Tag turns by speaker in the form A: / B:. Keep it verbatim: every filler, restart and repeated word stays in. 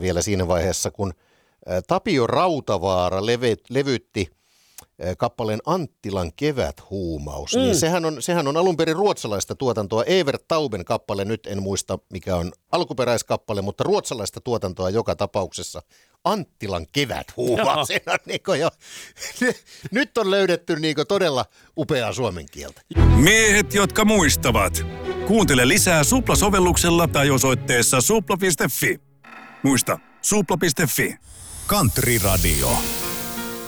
A: vielä siinä vaiheessa, kun Tapio Rautavaara leve, levytti kappaleen Anttilan keväthuumaus, mm. niin sehän on, sehän on alun perin ruotsalaista tuotantoa. Evert Tauben kappale, nyt en muista mikä on alkuperäiskappale, mutta ruotsalaista tuotantoa joka tapauksessa. Anttilan keväthuumaus. Niin jo, nyt on löydetty niin todella upeaa suomen kieltä.
B: Miehet, jotka muistavat. Kuuntele lisää Supla-sovelluksella tai osoitteessa supla piste fi. Muista, supla piste fi.
C: Country Radio.